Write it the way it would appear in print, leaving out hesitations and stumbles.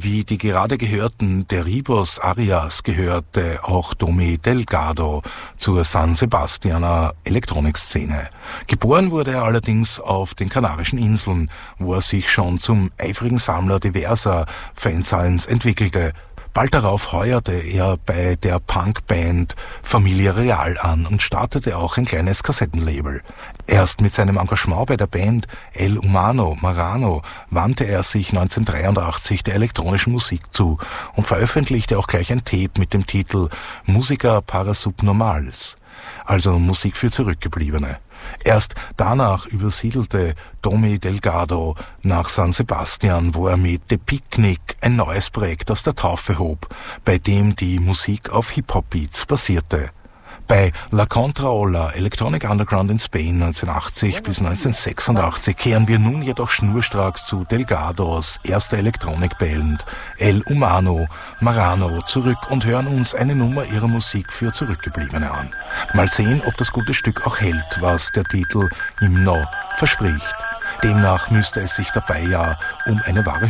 Wie die gerade gehörten Derribos Arias gehörte auch Tommy Delgado zur San Sebastianer Elektronikszene. Geboren wurde er allerdings auf den Kanarischen Inseln, wo er sich schon zum eifrigen Sammler diverser Fansigns entwickelte. Bald darauf heuerte er bei der Punkband Familia Real an und startete auch ein kleines Kassettenlabel. Erst mit seinem Engagement bei der Band El Humano Marrano wandte er sich 1983 der elektronischen Musik zu und veröffentlichte auch gleich ein Tape mit dem Titel Música para Subnormales, also Musik für Zurückgebliebene. Erst danach übersiedelte Tommy Delgado nach San Sebastian, wo er mit The Picnic ein neues Projekt aus der Taufe hob, bei dem die Musik auf Hip-Hop-Beats basierte. Bei La Contraola Electronic Underground in Spain 1980 bis 1986 kehren wir nun jedoch schnurstracks zu Delgados erster Elektronikband El Humano Marrano zurück und hören uns eine Nummer ihrer Musik für Zurückgebliebene an. Mal sehen, ob das gute Stück auch hält, was der Titel Himno verspricht. Demnach müsste es sich dabei ja um eine wahre